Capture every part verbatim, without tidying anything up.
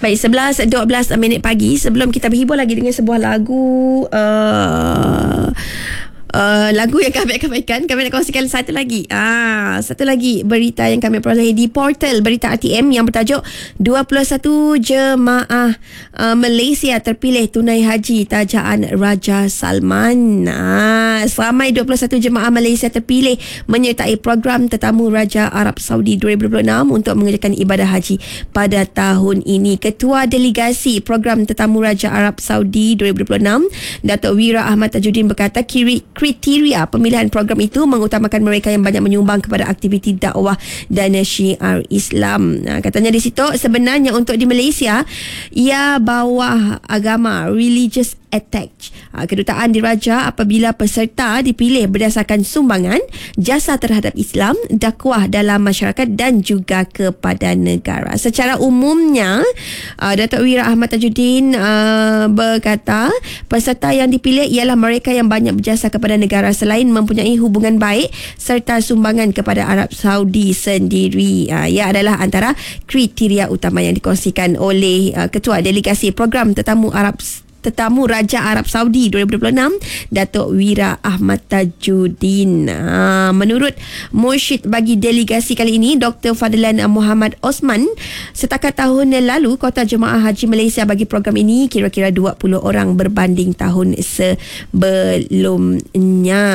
Baik, sebelas dua belas minit pagi. Sebelum kita berhibur lagi dengan sebuah lagu, uh, Uh, lagu yang kami akan mainkan, kami nak kongsikan satu lagi. Ah, satu lagi berita yang kami peroleh di portal berita R T M yang bertajuk dua puluh satu jemaah uh, Malaysia terpilih tunai haji tajaan Raja Salman. Ah, seramai dua puluh satu jemaah Malaysia terpilih menyertai program tetamu Raja Arab Saudi dua ribu dua puluh enam untuk mengerjakan ibadah haji pada tahun ini. Ketua Delegasi Program Tetamu Raja Arab Saudi dua ribu dua puluh enam, Datuk Wira Ahmad Tajuddin berkata kiri kriteria pemilihan program itu mengutamakan mereka yang banyak menyumbang kepada aktiviti dakwah dan syiar Islam. Nah, katanya di situ sebenarnya untuk di Malaysia ia bawah agama religious attach. Kedutaan diraja apabila peserta dipilih berdasarkan sumbangan jasa terhadap Islam, dakwah dalam masyarakat dan juga kepada negara. Secara umumnya, Datuk Wira Ahmad Tajuddin uh, berkata peserta yang dipilih ialah mereka yang banyak berjasa kepada negara selain mempunyai hubungan baik serta sumbangan kepada Arab Saudi sendiri. Uh, ia adalah antara kriteria utama yang dikongsikan oleh uh, Ketua Delegasi Program Tetamu Arab Tetamu Raja Arab Saudi dua ribu dua puluh enam, Datuk Wira Ahmad Tajuddin. Ha, menurut Mursyid bagi delegasi kali ini, Doktor Fadlan Muhammad Osman, setakat tahun lalu kota jemaah haji Malaysia bagi program ini kira-kira dua puluh orang berbanding tahun sebelumnya.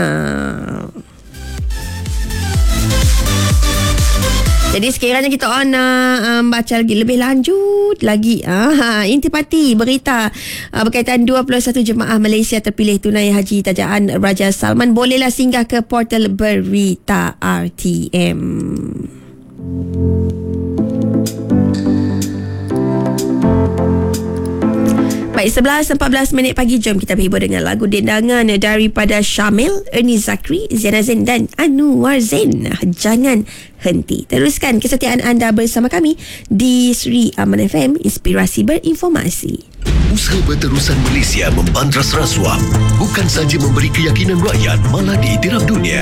Jadi sekiranya kita on uh, um, baca lagi lebih lanjut lagi uh, intipati berita uh, berkaitan dua puluh satu jemaah Malaysia terpilih tunai haji tajaan Raja Salman, bolehlah singgah ke portal berita R T M. Baik, sebelas empat belas minit pagi, jom kita berhibur dengan lagu dendangan daripada Syamil, Ernie Zakri, Ziana Zain dan Anwar Zain. Jangan henti. Teruskan kesetiaan anda bersama kami di Sri Aman F M, inspirasi berinformasi. Usaha berterusan Malaysia membantras rasuah bukan saja memberi keyakinan rakyat, malah diiktiraf dunia.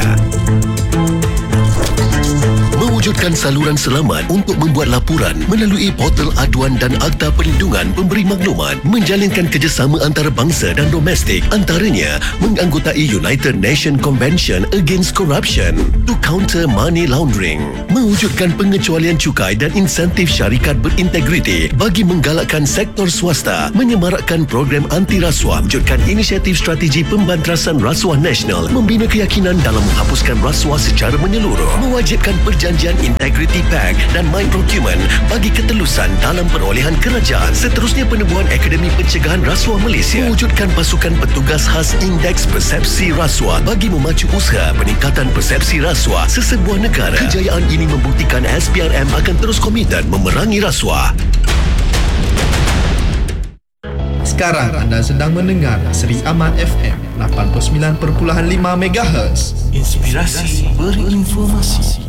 Mewujudkan saluran selamat untuk membuat laporan melalui portal aduan dan Akta Perlindungan Pemberi Maklumat, menjalinkan kerjasama antarabangsa dan domestik, antaranya menganggotai United Nations Convention Against Corruption to counter money laundering, mewujudkan pengecualian cukai dan insentif syarikat berintegriti bagi menggalakkan sektor swasta, menyemarakkan program anti rasuah, wujudkan inisiatif strategi pembantrasan rasuah nasional, membina keyakinan dalam menghapuskan rasuah secara menyeluruh, mewajibkan perjanjian Integrity Pact dan My Procurement bagi ketelusan dalam perolehan kerajaan. Seterusnya, penubuhan Akademi Pencegahan Rasuah Malaysia, mewujudkan pasukan petugas khas Indeks Persepsi Rasuah bagi memacu usaha peningkatan persepsi rasuah sesebuah negara. Kejayaan ini membuktikan S P R M akan terus komited memerangi rasuah. Sekarang anda sedang mendengar Sri Aman F M lapan puluh sembilan perpuluhan lima megahertz. Inspirasi berinformasi.